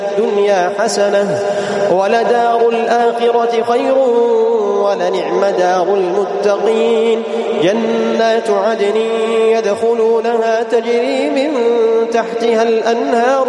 الدنيا حسنة ولدار الآخرة خير ولنعم دار المتقين جنات عدن يدخلونها تجري من تحتها الأنهار